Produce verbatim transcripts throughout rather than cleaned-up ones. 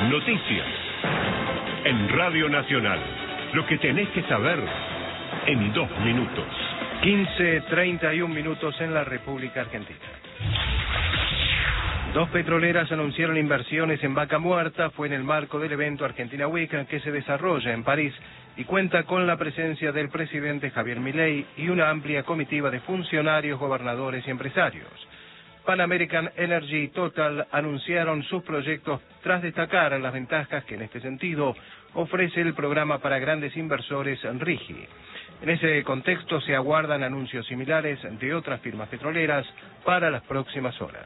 Noticias. En Radio Nacional. Lo que tenés que saber en dos minutos. quince treinta y un minutos en la República Argentina. Dos petroleras anunciaron inversiones en Vaca Muerta. Fue en el marco del evento Argentina Week que se desarrolla en París y cuenta con la presencia del presidente Javier Milei y una amplia comitiva de funcionarios, gobernadores y empresarios. Pan American Energy y Total anunciaron sus proyectos tras destacar las ventajas que en este sentido ofrece el programa para grandes inversores RIGI. En ese contexto se aguardan anuncios similares de otras firmas petroleras para las próximas horas.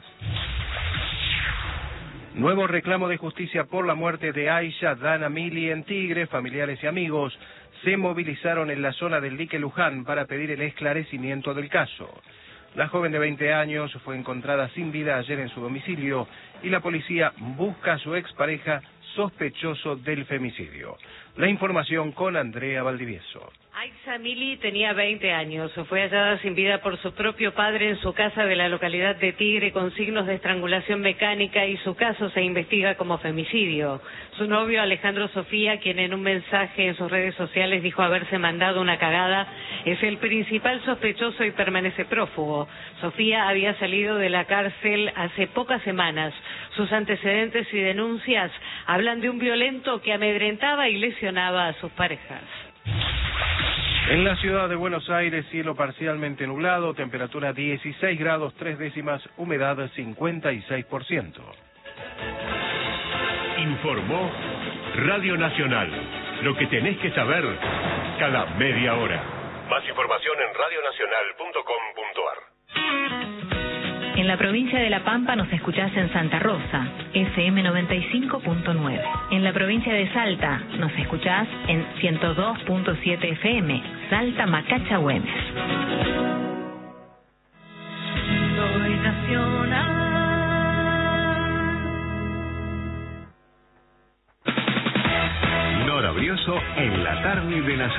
Nuevo reclamo de justicia por la muerte de Aisha Dana Mili en Tigre. Familiares y amigos se movilizaron en la zona del dique Luján para pedir el esclarecimiento del caso. La joven de veinte años fue encontrada sin vida ayer en su domicilio y la policía busca a su expareja sospechoso del femicidio. La información con Andrea Valdivieso. Aisha Mili tenía veinte años. Fue hallada sin vida por su propio padre en su casa de la localidad de Tigre con signos de estrangulación mecánica y su caso se investiga como femicidio. Su novio Alejandro Sofía, quien en un mensaje en sus redes sociales dijo haberse mandado una cagada, es el principal sospechoso y permanece prófugo. Sofía había salido de la cárcel hace pocas semanas. Sus antecedentes y denuncias hablan de un violento que amedrentaba y lesionaba a sus parejas. En la ciudad de Buenos Aires, cielo parcialmente nublado, temperatura dieciséis grados tres décimas, humedad cincuenta y seis por ciento. Informó Radio Nacional. Lo que tenés que saber cada media hora. Más información en radio nacional punto com punto ar. En la provincia de La Pampa nos escuchás en Santa Rosa, F M noventa y cinco punto nueve. En la provincia de Salta nos escuchás en ciento dos punto siete F M, Salta Macacha Güemes. Soy nacional. Nora Brioso en la tarde de Nacional.